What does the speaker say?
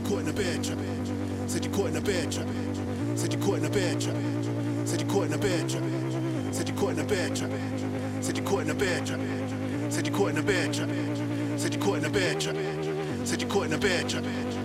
caught in a bear trap. Said you caught in a bear trap. Said you caught in a bear trap. Said you caught in a bear trap. Said you caught in a bear trap. Said you caught in a bear trap. Said you caught in a bear trap. Said you caught in a bear trap. Said you caught in a bear trap.